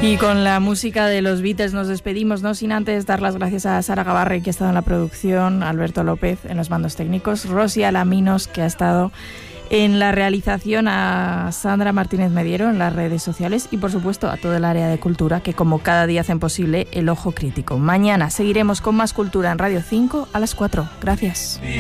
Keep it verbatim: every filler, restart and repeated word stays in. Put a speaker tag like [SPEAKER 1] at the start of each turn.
[SPEAKER 1] Y con la música de los Beatles nos despedimos, no sin antes dar las gracias a Sara Gabarre, que ha estado en la producción, Alberto López en los mandos técnicos, Rosy Alaminos, que ha estado en la realización, a Sandra Martínez Mediero en las redes sociales y, por supuesto, a todo el área de cultura que, como cada día, hacen posible el Ojo Crítico. Mañana seguiremos con más cultura en Radio cinco a las cuatro. Gracias.